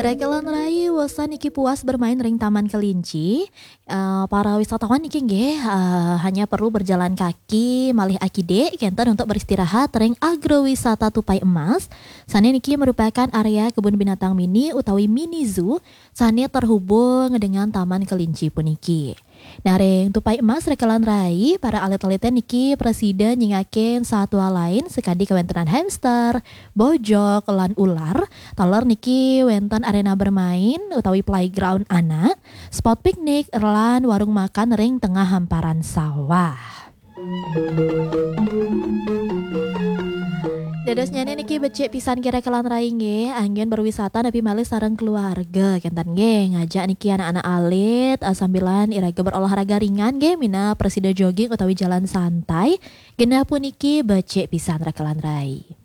Rekelan rai wesan iki puas bermain ring Taman Kelinci. Para wisatawan iki nggih hanya perlu berjalan kaki malih akide kenten untuk beristirahat ring agrowisata Tupai Emas. Sane niki merupakan area kebun binatang mini utawi mini zoo sane terhubung dengan Taman Kelinci puniki. Nah, ring Tupai Emas rekelan rai para alit-aliten niki presiden nyingaken satwa lain sekadi kewentenan hamster, bojok, lan ular. Taler niki wenten arena bermain utawi playground anak, spot piknik, lan warung makan ring tengah hamparan sawah. Dadosnya niki becek pisan kira kelan rai nggih, anggen berwisata nepi malih sareng keluarga kenten nggih ngajak niki anak-anak alit sambilan iraga berolahraga ringan nggih mina presida jogging utawi jalan santai. Genah puniki becek pisan rekelan rai.